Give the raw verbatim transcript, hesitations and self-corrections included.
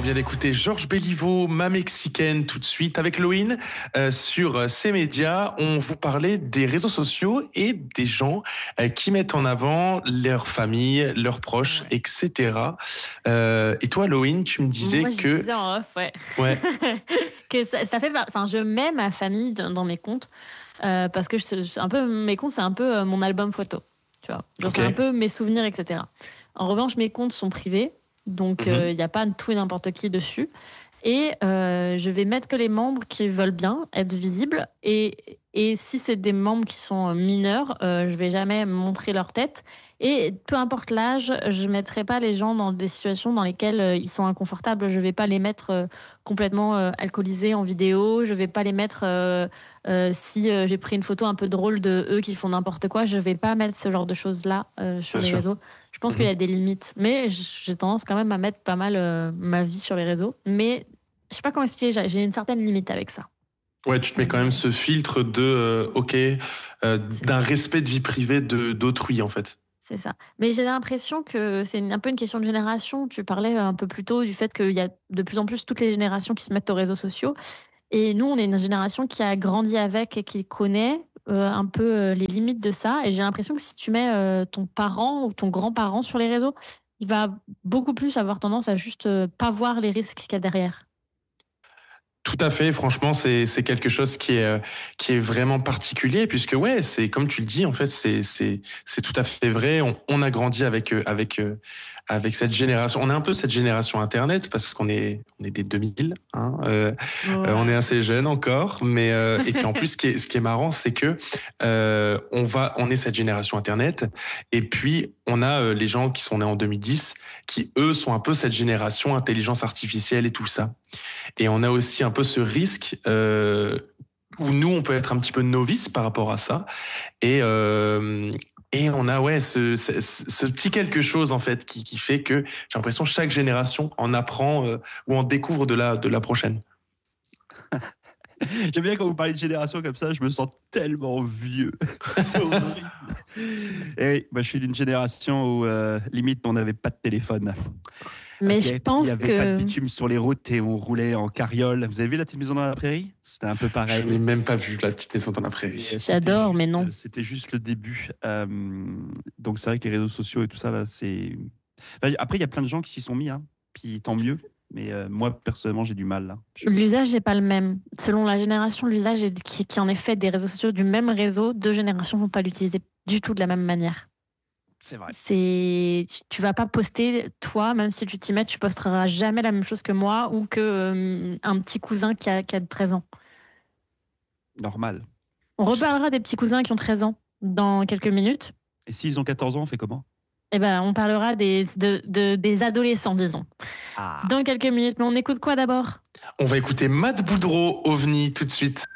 vient d'écouter Georges Béliveau, Ma Mexicaine, tout de suite avec Loïne. Euh, sur ces médias, on vous parlait des réseaux sociaux et des gens euh, qui mettent en avant leur famille, leurs proches, Ouais. et cetera. Euh, et toi, Loïne, tu me disais Moi, je que... disais en off, ouais. Ouais, que ça, ça fait, par- enfin, je mets ma famille dans, dans mes comptes euh, parce que je- c'est un peu mes comptes, c'est un peu euh, mon album photo, tu vois. Genre, ok. c'est un peu mes souvenirs, et cetera. En revanche, mes comptes sont privés, donc il Mhm. n'y a pas tout et n'importe qui dessus. Et euh, je vais mettre que les membres qui veulent bien être visibles. Et, et si c'est des membres qui sont mineurs, euh, je vais jamais montrer leur tête. Et peu importe l'âge, je mettrai pas les gens dans des situations dans lesquelles euh, ils sont inconfortables. Je vais pas les mettre euh, complètement euh, alcoolisés en vidéo. Je vais pas les mettre euh, euh, si euh, j'ai pris une photo un peu drôle de eux qui font n'importe quoi. Je vais pas mettre ce genre de choses là euh, sur Bien les sûr. réseaux. Je pense qu'il y Mhm. a des limites, mais j'ai tendance quand même à mettre pas mal euh, ma vie sur les réseaux. Mais je sais pas comment expliquer, j'ai j'ai une certaine limite avec ça. Ouais, tu te mets quand même Mais ce filtre de, euh, ok, euh, c'est d'un ça. respect de vie privée de d'autrui, en fait. C'est ça. Mais j'ai l'impression que c'est une- un peu une question de génération. Tu parlais un peu plus tôt du fait qu'il y a de plus en plus toutes les générations qui se mettent aux réseaux sociaux. Et nous, on est une génération qui a grandi avec et qui connaît euh, un peu euh, les limites de ça. Et j'ai l'impression que si tu mets euh, ton parent ou ton grand-parent sur les réseaux, il va beaucoup plus avoir tendance à juste euh, pas voir les risques qu'il y a derrière. Tout à fait, franchement, c'est c'est quelque chose qui est euh, qui est vraiment particulier puisque ouais, c'est comme tu le dis en fait, c'est c'est c'est tout à fait vrai. On, on a grandi avec euh, avec euh, avec cette génération. On est un peu cette génération Internet parce qu'on est on est des deux mille, hein, euh, euh, on est Ouais. assez jeune encore, mais euh, et puis en plus, ce qui est ce qui est marrant, c'est que euh, on va on est cette génération Internet et puis on a euh, les gens qui sont nés en deux mille dix qui eux sont un peu cette génération intelligence artificielle et tout ça. Et on a aussi un peu ce risque euh, où nous, on peut être un petit peu novice par rapport à ça. Et, euh, et on a ouais ce, ce, ce petit quelque chose en fait qui, qui fait que j'ai l'impression que chaque génération en apprend euh, ou en découvre de la, de la prochaine. J'aime bien quand vous parlez de génération comme ça, je me sens tellement vieux. C'est horrible. Et oui, moi je suis d'une génération où euh, limite on n'avait pas de téléphone. Mais Ok, je il n'y pense avait pas de que bitume sur les routes et on roulait en carriole. Vous avez vu La Petite Maison dans la Prairie? C'était un peu Je n'ai pareil. même pas vu la petite maison dans la Et, euh, prairie. C'était j'adore, mais juste, non. euh, c'était juste le début. Euh, donc c'est vrai que les réseaux sociaux et tout ça, là, c'est. Enfin, après, il y a plein de gens qui s'y sont mis, hein. Puis tant mieux. Mais euh, moi, personnellement, j'ai du mal, là. Je- L'usage n'est pas le même. Selon la génération, l'usage est- qui, qui en est fait des réseaux sociaux du même réseau, deux générations ne vont pas l'utiliser du tout de la même manière. C'est vrai. C'est, tu, tu vas pas poster, toi, même si tu t'y mets, tu posteras jamais la même chose que moi ou que euh, un petit cousin qui a, qui a treize ans. Normal. On reparlera des petits cousins qui ont treize ans dans quelques minutes. Et s'ils ont quatorze ans, on fait comment? Eh ben, on parlera des, de, de- des adolescents, disons, Ah. dans quelques minutes. Mais on écoute quoi d'abord? On va écouter Matt Boudreau, OVNI, tout de suite.